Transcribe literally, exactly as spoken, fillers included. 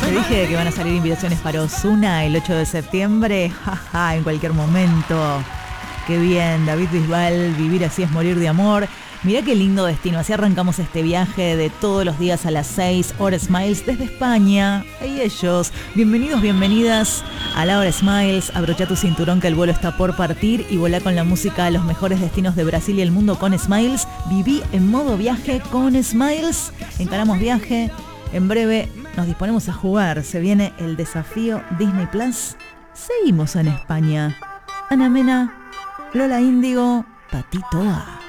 Te dije que van a salir invitaciones para Ozuna el ocho de septiembre. Jaja, en cualquier momento. Qué bien, David Bisbal, vivir así es morir de amor. Mirá qué lindo destino, así arrancamos este viaje de todos los días a las seis, Hora Smiles desde España. Y ellos, bienvenidos, bienvenidas a la Hora Smiles. Abrocha tu cinturón que el vuelo está por partir y volá con la música a los mejores destinos de Brasil y el mundo con Smiles. Viví en modo viaje con Smiles. Encaramos viaje. En breve nos disponemos a jugar. Se viene el desafío Disney Plus. Seguimos en España. Ana Mena, Lola Índigo, Patito A.